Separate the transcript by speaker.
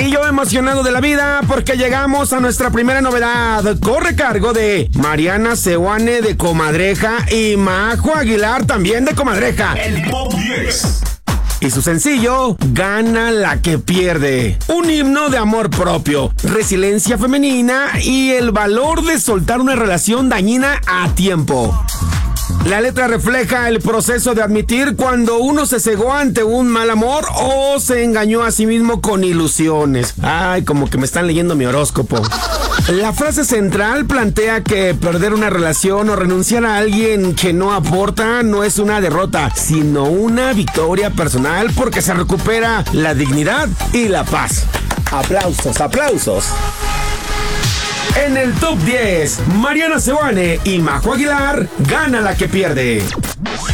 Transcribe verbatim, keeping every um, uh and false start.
Speaker 1: Y yo emocionado de la vida porque llegamos a nuestra primera novedad. Corre cargo de Mariana Seoane de Comadreja y Majo Aguilar también de Comadreja.
Speaker 2: El Top diez.
Speaker 1: Y su sencillo, Gana la que pierde. Un himno de amor propio, resiliencia femenina y el valor de soltar una relación dañina a tiempo. La letra refleja el proceso de admitir cuando uno se cegó ante un mal amor o se engañó a sí mismo con ilusiones. Ay, como que me están leyendo mi horóscopo. La frase central plantea que perder una relación o renunciar a alguien que no aporta no es una derrota, sino una victoria personal porque se recupera la dignidad y la paz. Aplausos, aplausos. En el top diez, Mariana Seoane y Majo Aguilar, Gana la que pierde.